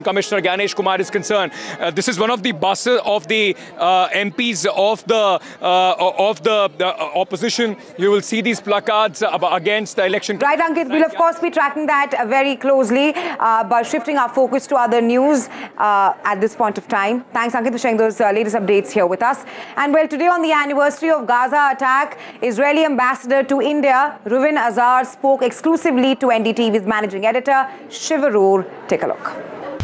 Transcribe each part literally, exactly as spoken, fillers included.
Commissioner Ganesh Kumar is concerned. Uh, this is one of the buses of the uh, M Ps of the uh, of the, the opposition. You will see these placards against the election. Right, Ankit. We'll of course be tracking that very closely, uh, but shifting our focus to other news uh, at this point of time. Thanks, Ankit, for sharing those uh, latest updates here with us. And well, today on the anniversary of Gaza attack, Israeli ambassador to India, Reuven Azar, spoke exclusively to N D T V's managing editor, Shiv Aroor. Take a look.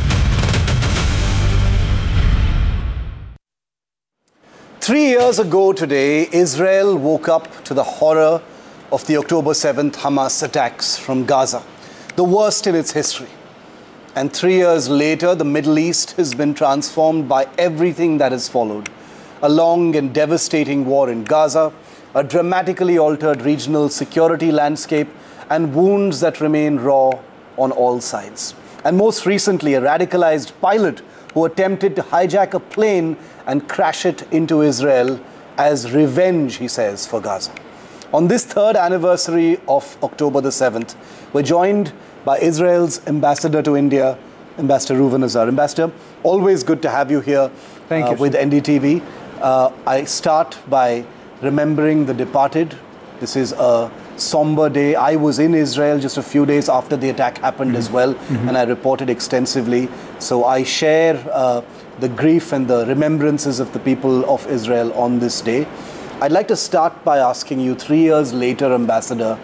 Three years ago today, Israel woke up to the horror of the October seventh Hamas attacks from Gaza, the worst in its history. And three years later, the Middle East has been transformed by everything that has followed. A long and devastating war in Gaza, a dramatically altered regional security landscape, and wounds that remain raw on all sides. And most recently, a radicalized pilot who attempted to hijack a plane and crash it into Israel as revenge, he says, for Gaza. On this third anniversary of October the seventh, we're joined by Israel's ambassador to India, Ambassador Reuven Azar. Ambassador, always good to have you here Thank uh, you, with N D T V. Uh, I start by remembering the departed. This is a somber day. I was in Israel just a few days after the attack happened mm-hmm. as well, mm-hmm. and I reported extensively. So I share uh, the grief and the remembrances of the people of Israel on this day. I'd like to start by asking you, three years later, Ambassador,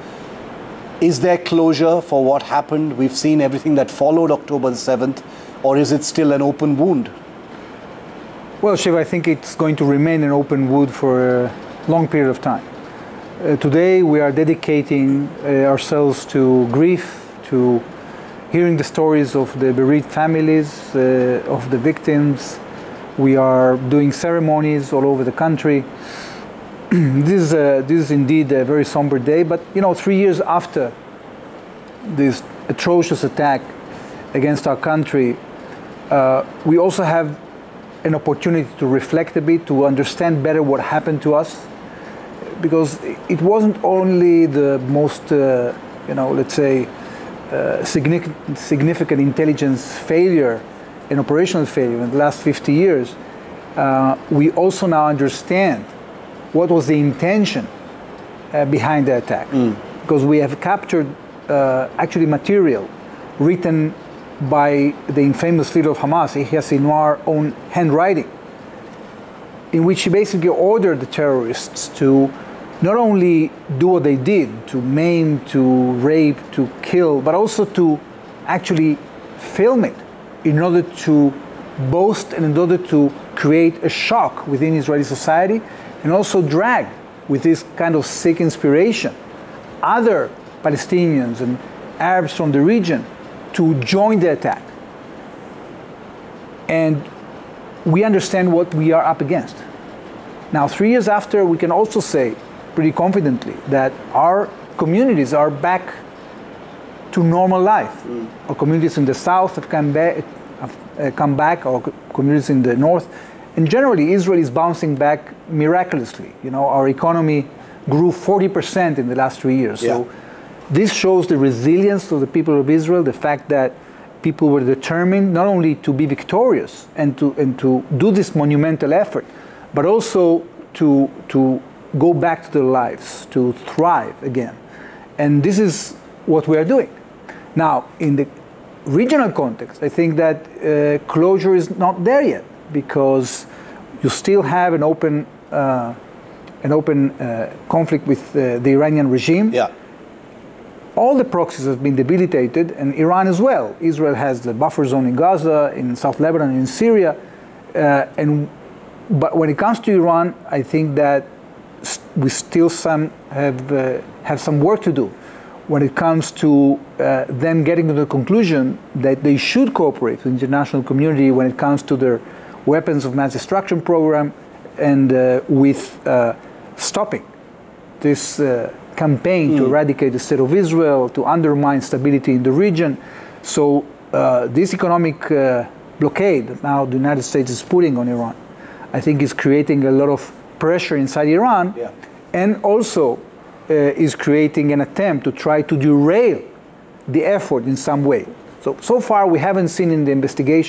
is there closure for what happened? We've seen everything that followed October the seventh, or is it still an open wound? Well, Shiv, I think it's going to remain an open wound for a long period of time. Uh, today we are dedicating uh, ourselves to grief, to hearing the stories of the bereaved families, uh, of the victims. We are doing ceremonies all over the country. this, is, uh, this is indeed a very somber day, but you know, three years after this atrocious attack against our country, uh, we also have an opportunity to reflect a bit, to understand better what happened to us. Because it wasn't only the most, uh, you know, let's say, uh, significant, significant intelligence failure and operational failure in the last fifty years. Uh, we also now understand what was the intention uh, behind the attack. Mm. Because we have captured uh, actually material written by the infamous leader of Hamas, Yahya Sinwar's own handwriting, in which he basically ordered the terrorists to not only do what they did, to maim, to rape, to kill, but also to actually film it in order to boast and in order to create a shock within Israeli society, and also drag, with this kind of sick inspiration, other Palestinians and Arabs from the region to join the attack. And we understand what we are up against. Now, three years after, we can also say pretty confidently that our communities are back to normal life. Mm. Our communities in the south have come back, have uh, come back, our communities in the north. And generally, Israel is bouncing back miraculously. You know, our economy grew forty percent in the last three years. Yeah. So this shows the resilience of the people of Israel, the fact that people were determined not only to be victorious and to, and to do this monumental effort, but also to, to go back to their lives, to thrive again. And this is what we are doing. Now, in the regional context, I think that uh, closure is not there yet, because you still have an open, uh, an open uh, conflict with uh, the Iranian regime. Yeah. All the proxies have been debilitated, and Iran as well. Israel has the buffer zone in Gaza, in South Lebanon, in Syria. Uh, and, but when it comes to Iran, I think that we still some have, uh, have some work to do when it comes to uh, them getting to the conclusion that they should cooperate with the international community when it comes to their weapons of mass destruction program, and uh, with uh, stopping this uh, campaign mm. to eradicate the state of Israel, to undermine stability in the region. So uh, this economic uh, blockade that now the United States is putting on Iran, I think is creating a lot of pressure inside Iran, yeah. and also uh, is creating an attempt to try to derail the effort in some way. So, so far we haven't seen in the investigation